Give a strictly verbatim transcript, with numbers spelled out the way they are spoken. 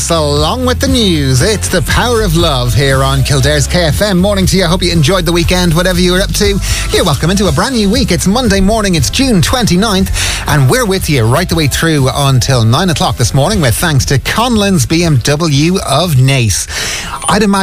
Christmas along with the news. It's the power of love here on Kildare's K F M. Morning to you. I hope you enjoyed the weekend, whatever you were up to. You're welcome into a brand new week. It's Monday morning. It's June twenty-ninth, and we're with you right the way through until nine o'clock this morning with thanks to Conlon's B M W of Naas. I'd imagine